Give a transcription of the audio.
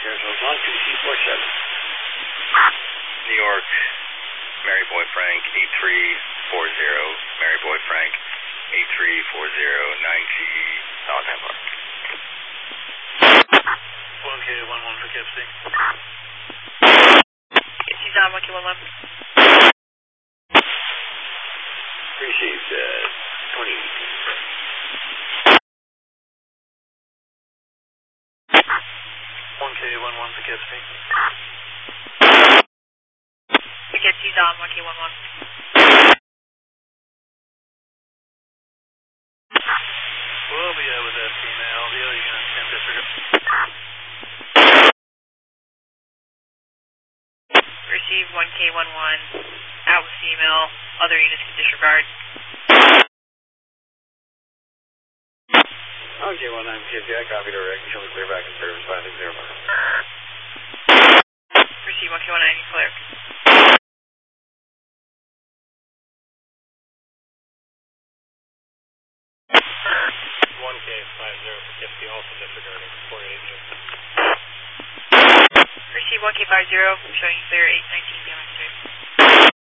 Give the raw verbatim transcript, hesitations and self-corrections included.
Arizona one two C four seven. New York, Mary Boy Frank, eight three four zero, Mary Boy Frank, eight three four zero, nine T E, solid time bar. one K one one for K F C. K F C down, one K one one. Received, uh, twenty. one K one one for K F C. K F C down, one K one one. We'll be out with that female. The other unit can disregard. Receive one K one one. Out with female. Other units can disregard. one K one nine K F C, I copied direct. Show me clear back in service five six zero. Receive one K one nine, clear. one K five zero for K F C, also disregarding. four eight. Receive one K five zero, showing you clear eight nineteen.